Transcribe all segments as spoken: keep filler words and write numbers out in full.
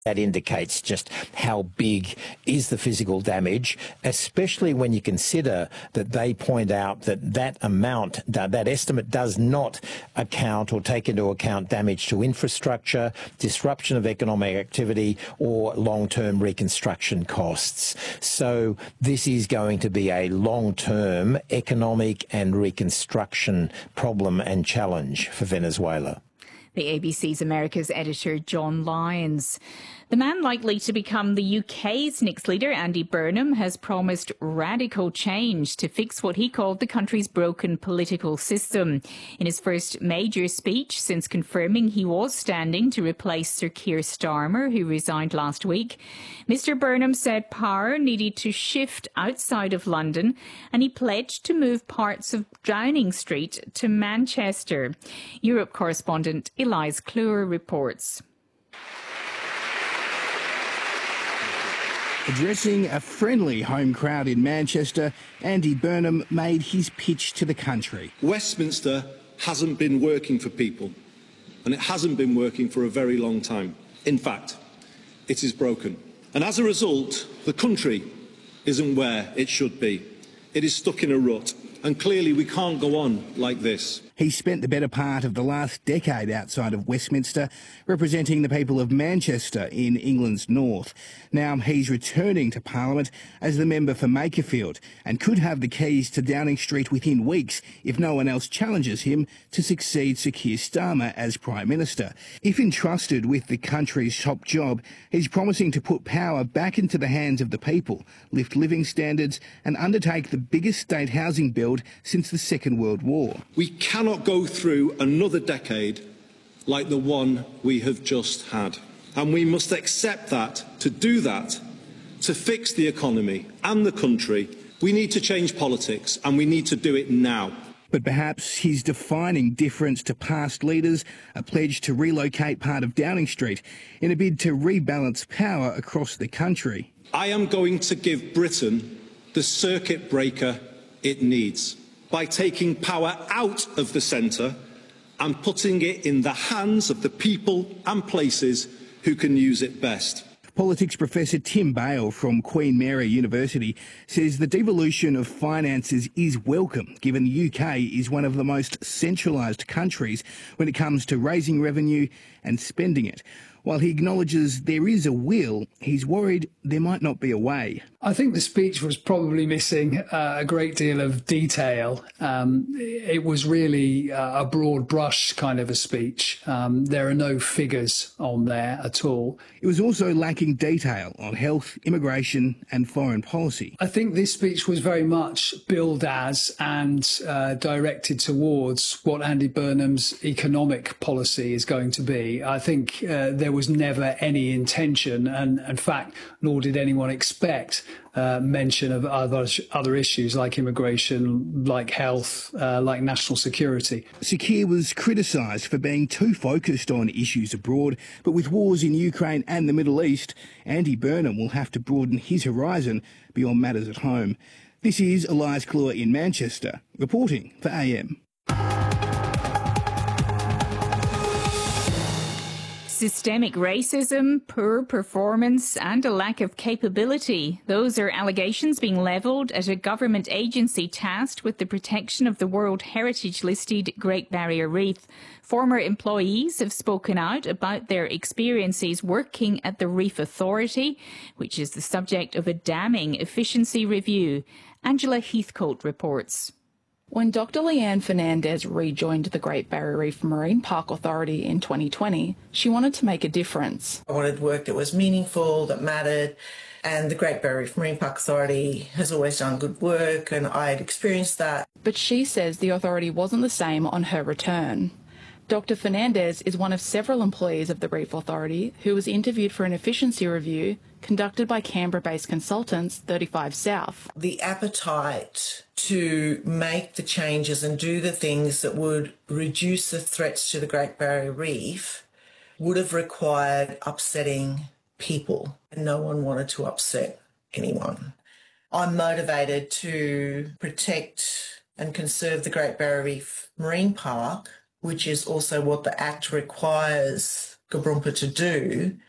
That indicates just how big is the physical damage, especially when you consider that they point out that that amount, that, that estimate does not account or take into account damage to infrastructure, disruption of economic activity, or long-term reconstruction costs. So this is going to be a long-term economic and reconstruction problem and challenge for Venezuela. The A B C's America's editor, John Lyons. The man likely to become the U K's next leader, Andy Burnham, has promised radical change to fix what he called the country's broken political system. In his first major speech since confirming he was standing to replace Sir Keir Starmer, who resigned last week, Mr Burnham said power needed to shift outside of London, and he pledged to move parts of Downing Street to Manchester. Europe correspondent Elise Kluwer reports. Addressing a friendly home crowd in Manchester, Andy Burnham made his pitch to the country. Westminster hasn't been working for people, and it hasn't been working for a very long time. In fact, it is broken. And as a result, the country isn't where it should be. It is stuck in a rut, and clearly we can't go on like this. He spent the better part of the last decade outside of Westminster, representing the people of Manchester in England's north. Now he's returning to Parliament as the member for Makerfield and could have the keys to Downing Street within weeks if no one else challenges him to succeed Sir Keir Starmer as Prime Minister. If entrusted with the country's top job, he's promising to put power back into the hands of the people, lift living standards and undertake the biggest state housing build since the Second World War. We cannot go through another decade like the one we have just had. And we must accept that to do that, to fix the economy and the country, we need to change politics, and we need to do it now. But perhaps his defining difference to past leaders, a pledge to relocate part of Downing Street in a bid to rebalance power across the country. I am going to give Britain the circuit breaker it needs by taking power out of the centre and putting it in the hands of the people and places who can use it best. Politics professor Tim Bale from Queen Mary University says the devolution of finances is welcome, given the U K is one of the most centralised countries when it comes to raising revenue and spending it. While he acknowledges there is a will, he's worried there might not be a way. I think the speech was probably missing uh, a great deal of detail. Um, it was really uh, a broad brush kind of a speech. Um, there are no figures on there at all. It was also lacking detail on health, immigration and foreign policy. I think this speech was very much billed as and uh, directed towards what Andy Burnham's economic policy is going to be. I think uh, there was never any intention, and in fact, nor did anyone expect uh, mention of other other issues like immigration, like health, uh, like national security. Sir Keir was criticised for being too focused on issues abroad, but with wars in Ukraine and the Middle East, Andy Burnham will have to broaden his horizon beyond matters at home. This is Elise Kluwer in Manchester, reporting for A M. Systemic racism, poor performance and a lack of capability. Those are allegations being levelled at a government agency tasked with the protection of the World Heritage-listed Great Barrier Reef. Former employees have spoken out about their experiences working at the Reef Authority, which is the subject of a damning efficiency review. Angela Heathcote reports. When Doctor Leanne Fernandez rejoined the Great Barrier Reef Marine Park Authority in twenty twenty, she wanted to make a difference. I wanted work that was meaningful, that mattered, and the Great Barrier Reef Marine Park Authority has always done good work, and I had experienced that. But she says the authority wasn't the same on her return. Doctor Fernandez is one of several employees of the Reef Authority who was interviewed for an efficiency review conducted by Canberra-based consultants thirty-five South. The appetite to make the changes and do the things that would reduce the threats to the Great Barrier Reef would have required upsetting people, and no one wanted to upset anyone. I'm motivated to protect and conserve the Great Barrier Reef Marine Park, which is also what the Act requires Gabrumpa to do,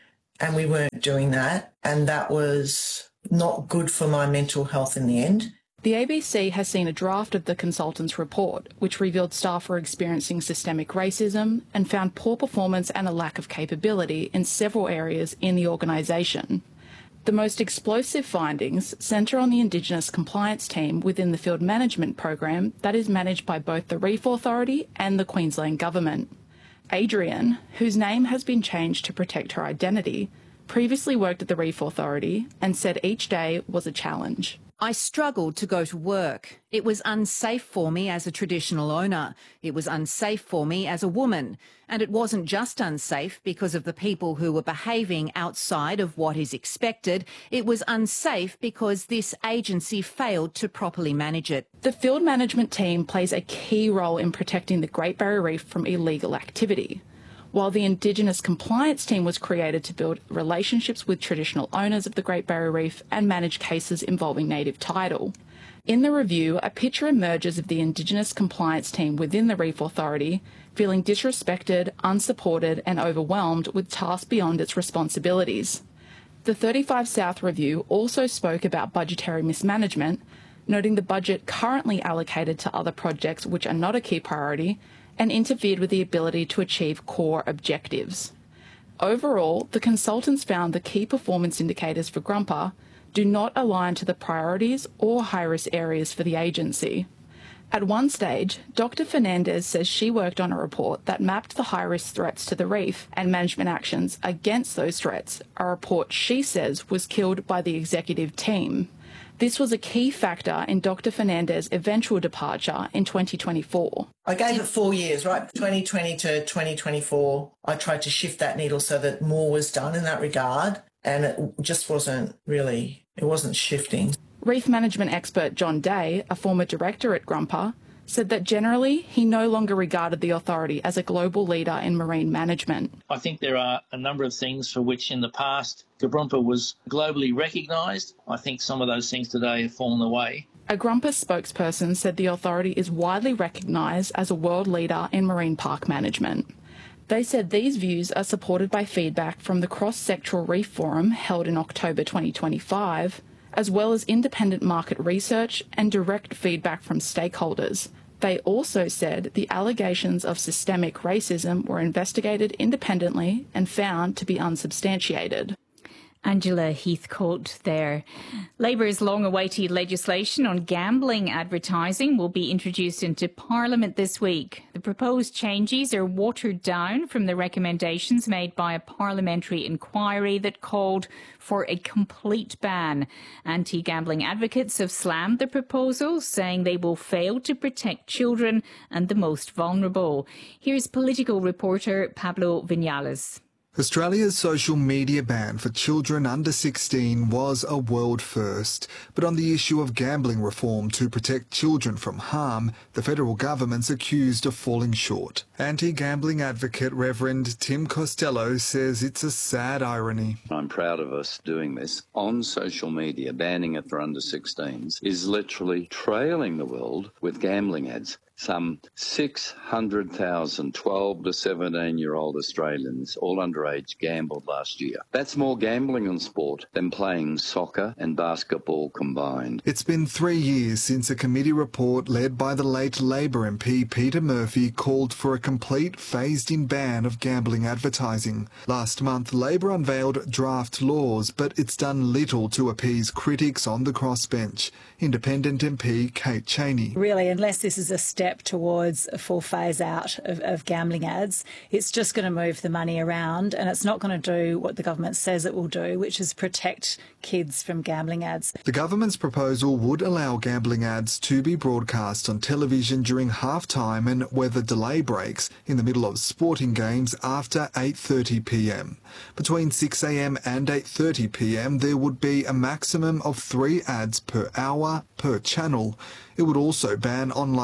and we weren't doing that, and that was not good for my mental health in the end. The A B C has seen a draft of the consultant's report, which revealed staff were experiencing systemic racism and found poor performance and a lack of capability in several areas in the organisation. The most explosive findings centre on the Indigenous compliance team within the field management program that is managed by both the Reef Authority and the Queensland Government. Adrian, whose name has been changed to protect her identity, previously worked at the Reef Authority and said each day was a challenge. I struggled to go to work. It was unsafe for me as a traditional owner. It was unsafe for me as a woman. And it wasn't just unsafe because of the people who were behaving outside of what is expected. It was unsafe because this agency failed to properly manage it. The field management team plays a key role in protecting the Great Barrier Reef from illegal activity, while the Indigenous compliance team was created to build relationships with traditional owners of the Great Barrier Reef and manage cases involving native title. In the review, a picture emerges of the Indigenous compliance team within the Reef Authority feeling disrespected, unsupported and overwhelmed with tasks beyond its responsibilities. The thirty-five South review also spoke about budgetary mismanagement, noting the budget currently allocated to other projects which are not a key priority and interfered with the ability to achieve core objectives. Overall, the consultants found the key performance indicators for Grumpa do not align to the priorities or high-risk areas for the agency. At one stage, Doctor Fernandez says she worked on a report that mapped the high-risk threats to the reef and management actions against those threats, a report she says was killed by the executive team. This was a key factor in Doctor Fernandez's eventual departure in twenty twenty-four. I gave it four years, right? twenty twenty to twenty twenty-four. I tried to shift that needle so that more was done in that regard, and it just wasn't really, it wasn't shifting. Reef management expert John Day, a former director at Grumpa, said that generally he no longer regarded the authority as a global leader in marine management. I think there are a number of things for which in the past Grumpa was globally recognised. I think some of those things today have fallen away. A Grumpa spokesperson said the authority is widely recognised as a world leader in marine park management. They said these views are supported by feedback from the Cross-Sectoral Reef Forum held in October twenty twenty-five, as well as independent market research and direct feedback from stakeholders. They also said the allegations of systemic racism were investigated independently and found to be unsubstantiated. Angela Heathcote there. Labour's long-awaited legislation on gambling advertising will be introduced into Parliament this week. The proposed changes are watered down from the recommendations made by a parliamentary inquiry that called for a complete ban. Anti-gambling advocates have slammed the proposal, saying they will fail to protect children and the most vulnerable. Here's political reporter Pablo Vinales. Australia's social media ban for children under sixteen was a world first. But on the issue of gambling reform to protect children from harm, the federal government's accused of falling short. Anti-gambling advocate Reverend Tim Costello says it's a sad irony. I'm proud of us doing this. On social media, banning it for under sixteens is literally trailing the world with gambling ads. Some six hundred thousand twelve to seventeen-year-old Australians, all underage, gambled last year. That's more gambling on sport than playing soccer and basketball combined. It's been three years since a committee report led by the late Labor M P Peter Murphy called for a complete phased-in ban of gambling advertising. Last month, Labor unveiled draft laws, but it's done little to appease critics on the crossbench. Independent M P Kate Chaney. Really, unless this is a step towards a full phase out of, of gambling ads, it's just going to move the money around and it's not going to do what the government says it will do, which is protect kids from gambling ads. The government's proposal would allow gambling ads to be broadcast on television during halftime and weather delay breaks in the middle of sporting games after eight thirty p m. Between six a m and eight thirty p m there would be a maximum of three ads per hour per channel. It would also ban online ads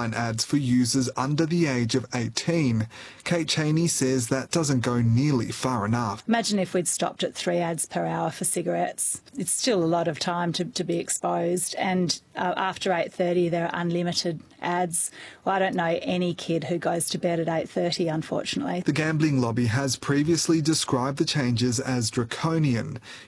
for users under the age of eighteen. Kate Cheney says that doesn't go nearly far enough. Imagine if we'd stopped at three ads per hour for cigarettes. It's still a lot of time to, to be exposed, and uh, after eight thirty there are unlimited ads. Well, I don't know any kid who goes to bed at eight thirty, unfortunately. The gambling lobby has previously described the changes as draconian.